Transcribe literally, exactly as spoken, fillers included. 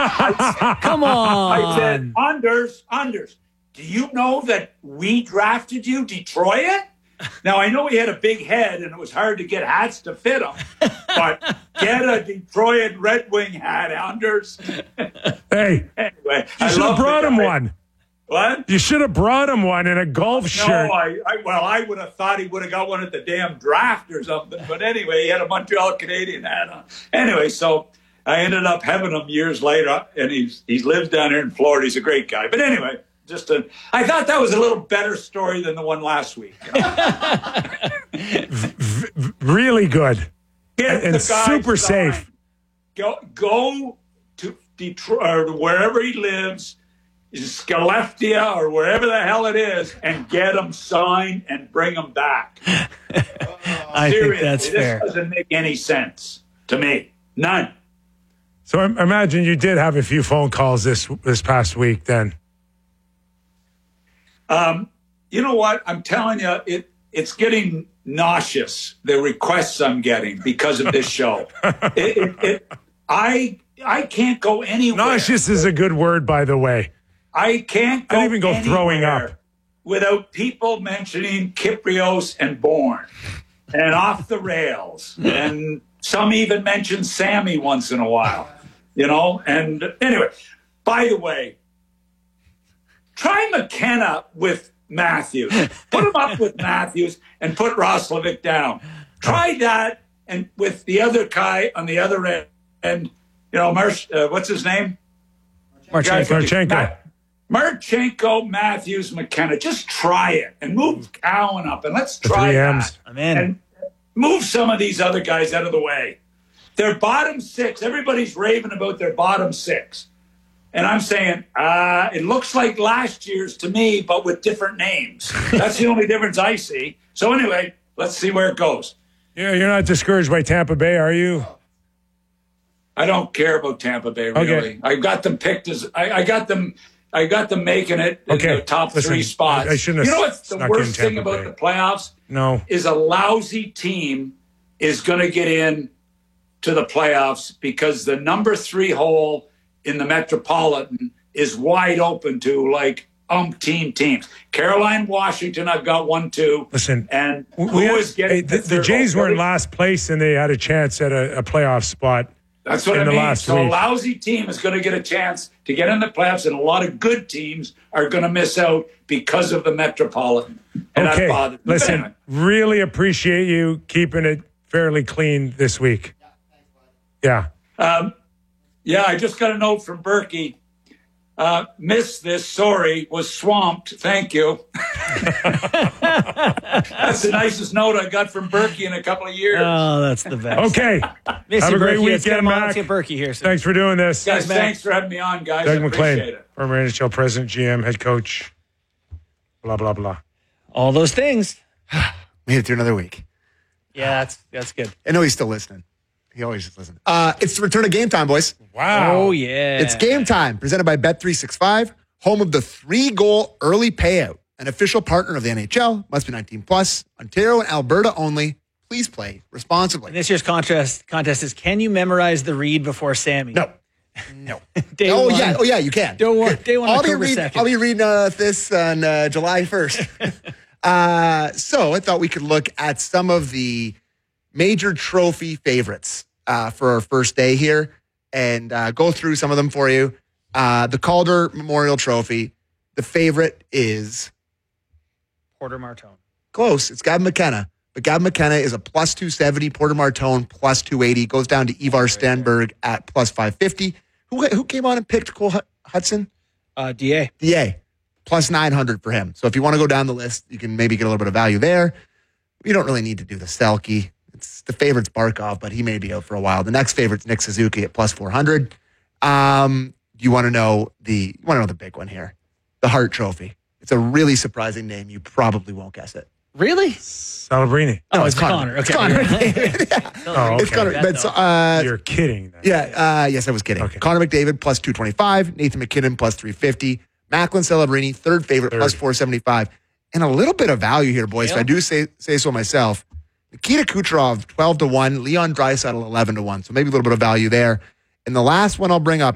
Come on. I said, Anders, Anders, do you know that we drafted you, Detroit? Now, I know he had a big head and it was hard to get hats to fit him, but get a Detroit Red Wing hat, Anders. Hey, anyway, you should have brought him one. What? You should have brought him one in a golf no, shirt. No, I, I, well, I would have thought he would have got one at the damn draft or something. But anyway, he had a Montreal Canadian hat on. Anyway, so I ended up having him years later, and he's he lives down here in Florida. He's a great guy. But anyway. Just a, I thought that was a little better story than the one last week. You know? v- v- really good. Get and super signed. safe. Go go to Detroit or wherever he lives, Skellefteå or wherever the hell it is, and get him signed and bring him back. I Seriously, think that's this fair. Doesn't make any sense to me. None. So I imagine you did have a few phone calls this this past week then. Um, you know what? I'm telling you, it it's getting nauseous, the requests I'm getting because of this show. it, it, it, I I can't go anywhere. Nauseous is a good word, by the way. I can't go I didn't even go throwing up without people mentioning Kyprios and Bourne and off the rails. And some even mention Sammy once in a while, you know? And anyway, by the way, try McKenna with Matthews. Put him up with Matthews and put Roslovic down. Try that and with the other guy on the other end. And, you know, Marsh, uh, what's his name? Marchenko. Marchenko. Marchenko, Matthews, McKenna. Just try it and move Cowan up. And let's The try three that. M's. I'm in. And move some of these other guys out of the way. Their bottom six, everybody's raving about their bottom six. And I'm saying, uh, it looks like last year's to me, but with different names. That's the only difference I see. So anyway, let's see where it goes. Yeah, you're not discouraged by Tampa Bay, are you? I don't care about Tampa Bay, really. Okay. I got them picked as I, I got them I got them making it in Okay. the top Listen, three spots. I shouldn't have you know what's the snuck worst in thing Tampa about Bay. the playoffs? No. Is a lousy team is going to get in to the playoffs because the number three hole in the Metropolitan is wide open to like umpteen teams. Caroline, Washington, I've got one, two. Listen, and we who had- is getting hey, the, the Jays were in last place and they had a chance at a, a playoff spot. That's what in I the mean. last So a week. lousy team is going to get a chance to get in the playoffs, and a lot of good teams are going to miss out because of the Metropolitan. And Okay, that bothers me. listen, Anyway. really appreciate you keeping it fairly clean this week. Yeah. Um, yeah, I just got a note from Berkey. Uh, missed this. Sorry, was swamped. Thank you. That's the nicest note I got from Berkey in a couple of years. Oh, that's the best. Okay. Miss Have you, a great Berkey. Let's get weekend, him on. Mac. Let's get Berkey here. soon. Thanks for doing this. guys, Mac. thanks for having me on, guys. Doug I appreciate McLean, it. former N H L president, G M, head coach, blah, blah, blah. All those things. Made it through another week. Yeah, that's that's good. I know he's still listening. He always is listening. Uh, it's the return of Game Time, boys. Wow. Oh yeah. It's Game Time, presented by Bet three sixty-five, home of the three-goal early payout. An official partner of the N H L, must be nineteen plus, Ontario and Alberta only. Please play responsibly. And this year's contest contest is: can you memorize the read before Sammy? No. No. Day oh, one. yeah. Oh, yeah, you can. Day one. Day one. I'll be, October read, second. I'll be reading uh, this on uh, July first. uh, so I thought we could look at some of the major trophy favorites uh, for our first day here and uh, go through some of them for you. Uh, the Calder Memorial Trophy, the favorite is Porter Martone. close. It's Gavin McKenna. But Gavin McKenna is a plus two seventy, Porter Martone plus two eighty, goes down to Ivar Stenberg at plus five fifty. Who, who came on and picked Cole Hudson? Uh, D A. D A, plus nine hundred for him. So if you want to go down the list, you can maybe get a little bit of value there. You don't really need to do the Selke. It's the favorite's Barkov, but he may be out for a while. The next favorite's Nick Suzuki at plus four hundred. Um, you want to know the you want to know the big one here, the Hart Trophy. It's a really surprising name. You probably won't guess it. Really? Salabrini. Oh, No, it's it's Connor. Connor. It's Okay. Connor. Yeah. Oh, It's okay. Connor. That But, though. Uh, uh, You're kidding. Then. yeah, uh, yes, I was kidding. Okay. Connor McDavid plus two twenty-five, Nathan McKinnon plus three fifty, Macklin Celebrini, third favorite, Third. plus four seventy-five. And a little bit of value here, boys, if Yeah. I do say say so myself. Nikita Kucherov, twelve to one, Leon Draisaitl, eleven to one. So maybe a little bit of value there. And the last one I'll bring up